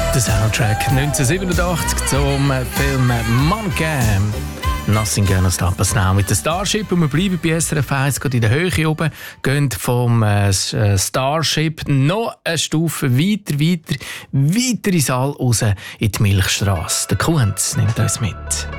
Der Soundtrack 1987 zum Film Mannequin. Nothing Gonna Stop Us Now mit der Starship. Und wir bleiben bei SRF 1, gerade in der Höhe oben. Gehen vom Starship noch eine Stufe weiter in den Saal raus in die Milchstrasse. Der Kunz nimmt uns mit.